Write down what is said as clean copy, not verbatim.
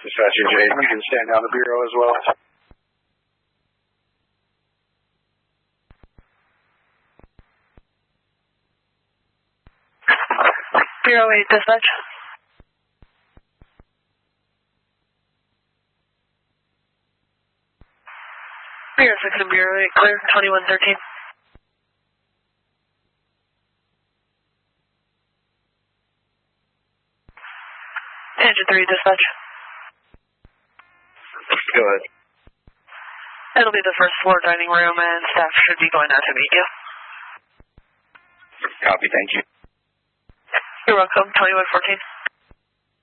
Dispatcher Jay, you can stand down the bureau as well. Bureau 8, dispatch. Bureau 6 and Bureau 8, clear, 2113. Tangent 3, dispatch. Go ahead. It'll be the first floor dining room, and staff should be going out to meet you. Copy, thank you. You're welcome, 2114.